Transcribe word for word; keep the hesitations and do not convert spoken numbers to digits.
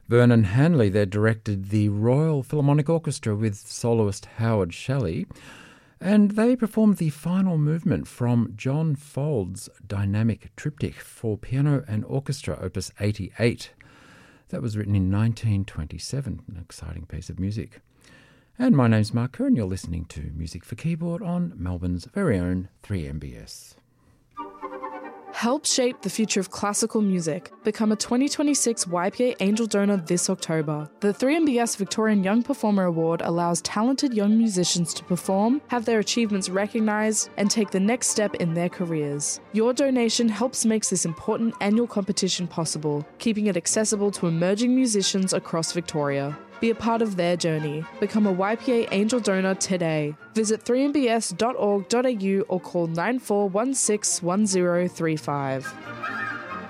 Vernon Hanley there directed the Royal Philharmonic Orchestra with soloist Howard Shelley, and they performed the final movement from John Fold's Dynamic Triptych for piano and orchestra, opus eighty-eight. That was written in nineteen twenty-seven, an exciting piece of music. And my name's Mark Kerr, and you're listening to Music for Keyboard on Melbourne's very own three M B S. Help shape the future of classical music. Become a twenty twenty-six Y P A Angel Donor this October. The three M B S Victorian Young Performer Award allows talented young musicians to perform, have their achievements recognised, and take the next step in their careers. Your donation helps make this important annual competition possible, keeping it accessible to emerging musicians across Victoria. Be a part of their journey. Become a Y P A Angel Donor today. Visit three m b s dot org dot a u or call nine four one six one zero three five.